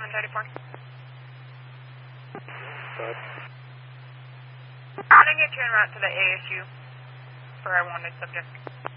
734. But I'm going to get you en route to the ASU for our wanted subject.